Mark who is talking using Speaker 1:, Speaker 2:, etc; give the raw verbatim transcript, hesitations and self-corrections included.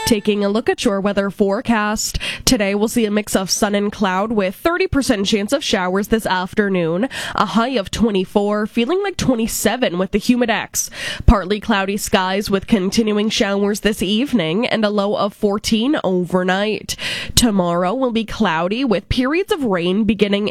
Speaker 1: Taking a look at your weather forecast. Today we'll see a mix of sun and cloud with thirty percent chance of showers this afternoon. A high of twenty-four, feeling like twenty-seven with the humidex. Partly cloudy skies with continuing showers this evening and a low of fourteen overnight. Tomorrow will be cloudy with periods of rain beginning